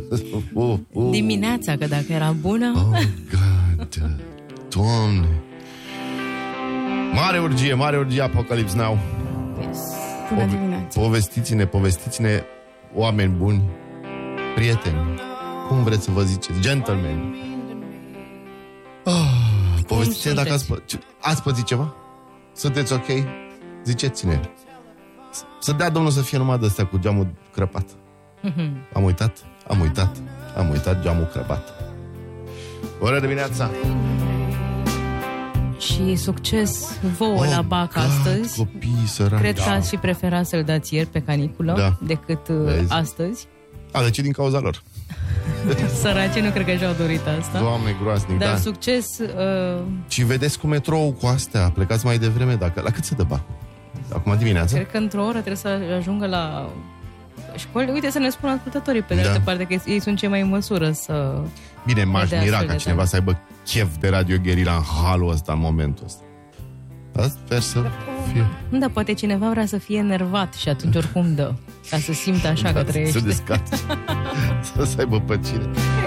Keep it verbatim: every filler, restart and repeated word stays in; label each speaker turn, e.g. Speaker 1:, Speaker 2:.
Speaker 1: uh, uh.
Speaker 2: Dimineața, că dacă era bună...
Speaker 1: Oh, God. Doamne. Mare urgie, mare urgie, Apocalypse Now.
Speaker 2: Yes. Bună dimineața.
Speaker 1: Povestiți-ne, povestiți-ne, oameni buni, prieteni, cum vreți să vă ziceți, gentlemen. Oh, povestiți-ne dacă ați, pă- ați pățit ceva? Sunteți ok? Ziceți-ne. Să dea Domnul să fie numai de-astea cu geamul crăpat. Am uitat, am uitat, am uitat geamul crăpat. Bună dimineața!
Speaker 2: Și succes vouă
Speaker 1: Oh,
Speaker 2: la B A C
Speaker 1: God,
Speaker 2: astăzi.
Speaker 1: Copii săraci.
Speaker 2: Cred că ați fi preferat să-l dați ieri pe caniculă,
Speaker 1: Da.
Speaker 2: decât
Speaker 1: Vezi?
Speaker 2: astăzi.
Speaker 1: A, deci din cauza lor.
Speaker 2: Săracii nu cred că și-au dorit asta.
Speaker 1: Doamne, groaznic,
Speaker 2: Dar
Speaker 1: da.
Speaker 2: succes. uh,
Speaker 1: Și vedeți cu metrou cu astea, plecați mai devreme, dacă... La cât se dă bacul? Acum dimineața?
Speaker 2: Cred că într-o oră trebuie să ajungă la școli. Uite, să ne spună ascultătorii pe de
Speaker 1: Da.
Speaker 2: altă parte, că ei sunt cei mai în măsură să...
Speaker 1: Bine, m-aș
Speaker 2: de
Speaker 1: mira
Speaker 2: astfel
Speaker 1: ca
Speaker 2: de
Speaker 1: cineva
Speaker 2: tare.
Speaker 1: să aibă chef de Radio Guerilla în halul ăsta, în momentul ăsta. Dar sper să fie...
Speaker 2: Nu, dar poate cineva vrea să fie enervat și atunci oricum dă, ca să simtă așa că
Speaker 1: să
Speaker 2: trăiește.
Speaker 1: se descace. Să aibă păcire.